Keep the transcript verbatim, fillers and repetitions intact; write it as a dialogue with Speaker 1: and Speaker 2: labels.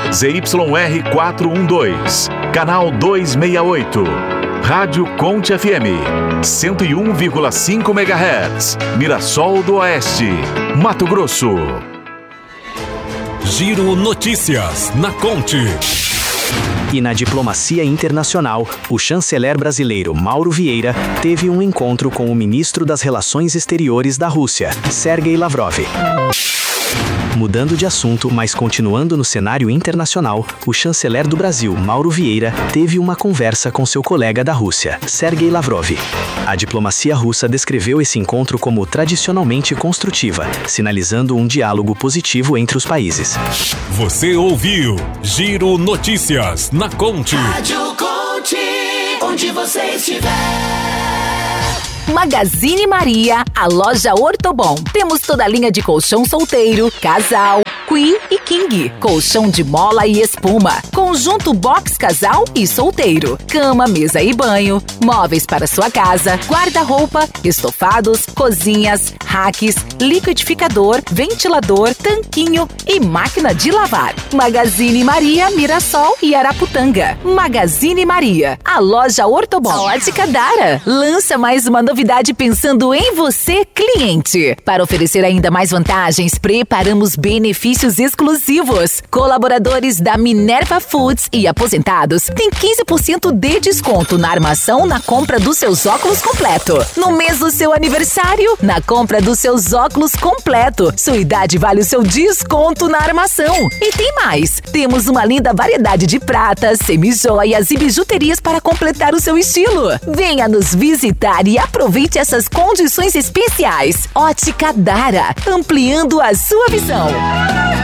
Speaker 1: Z Y R quatrocentos e doze, canal duzentos e sessenta e oito. Rádio Conte F M, cento e um vírgula cinco megahertz, Mirassol do Oeste, Mato Grosso.
Speaker 2: Giro Notícias na Conte.
Speaker 3: E na diplomacia internacional, o chanceler brasileiro Mauro Vieira teve um encontro com o ministro das Relações Exteriores da Rússia, Sergei Lavrov. Mudando de assunto, mas continuando no cenário internacional, o chanceler do Brasil, Mauro Vieira, teve uma conversa com seu colega da Rússia, Sergei Lavrov. A diplomacia russa descreveu esse encontro como tradicionalmente construtiva, sinalizando um diálogo positivo entre os países.
Speaker 2: Você ouviu Giro Notícias na Conte.
Speaker 4: Rádio Conte, onde você estiver.
Speaker 5: Magazine Maria, a loja Ortobon. Temos toda a linha de colchão solteiro, casal, queen e king. Colchão de mola e espuma. Conjunto box casal e solteiro. Cama, mesa e banho. Móveis para sua casa. Guarda-roupa, estofados, cozinhas, racks, liquidificador, ventilador, tanquinho e máquina de lavar. Magazine Maria, Mirassol e Araputanga. Magazine Maria, a loja Ortobon. A Ótica Dara lança mais uma novidade pensando em você, cliente. Para oferecer ainda mais vantagens, preparamos benefícios exclusivos. Colaboradores da Minerva Foods e aposentados têm quinze por cento de desconto na armação na compra dos seus óculos completo. No mês do seu aniversário, na compra dos seus óculos completo, sua idade vale o seu desconto na armação. E tem mais. Temos uma linda variedade de pratas, semijoias e bijuterias para completar o seu estilo. Venha nos visitar e aproveitar Aproveite essas condições especiais. Ótica Dara, ampliando a sua visão.